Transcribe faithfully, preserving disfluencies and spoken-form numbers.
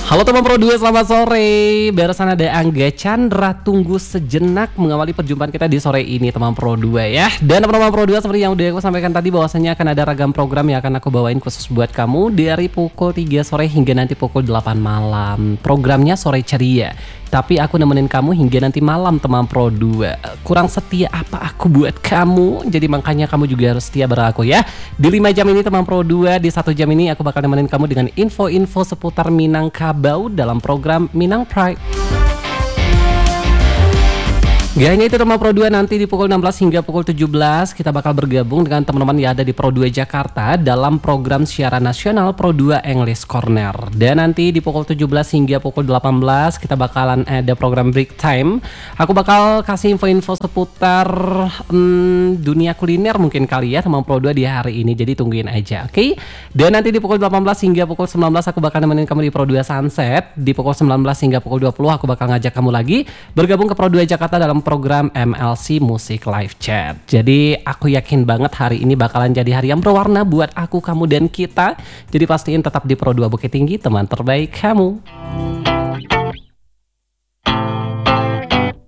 Halo teman Pro dua, selamat sore. Barusan ada Angga Chandra. Tunggu sejenak mengawali perjumpaan kita di sore ini teman Pro dua ya. Dan teman-teman Pro dua, seperti yang udah aku sampaikan tadi, bahwasanya akan ada ragam program yang akan aku bawain khusus buat kamu dari pukul tiga sore hingga nanti pukul delapan malam. Programnya sore ceria, tapi aku nemenin kamu hingga nanti malam teman Pro dua. Kurang setia apa aku buat kamu? Jadi makanya kamu juga harus setia bareng aku ya. Di lima jam ini teman Pro dua, di satu jam ini aku bakal nemenin kamu dengan info-info seputar Minangkabau dalam program Minang Pride. Gak hanya itu teman Pro dua, nanti di pukul enam belas hingga pukul tujuh belas kita bakal bergabung dengan teman-teman yang ada di Pro dua Jakarta dalam program siaran nasional Pro dua English Corner. Dan nanti di pukul tujuh belas hingga pukul delapan belas kita bakalan ada program Break Time. Aku bakal kasih info-info seputar hmm, dunia kuliner mungkin kali ya teman Pro dua di hari ini. Jadi tungguin aja, oke? Okay? Dan nanti di pukul delapan belas hingga pukul sembilan belas aku bakal nemenin kamu di Pro dua Sunset. Di pukul sembilan belas hingga pukul dua puluh aku bakal ngajak kamu lagi bergabung ke Pro dua Jakarta dalam program M L C Music Live Chat. Jadi aku yakin banget hari ini bakalan jadi hari yang berwarna buat aku, kamu, dan kita. Jadi pastiin tetap di Pro dua Bukit Tinggi, teman terbaik kamu.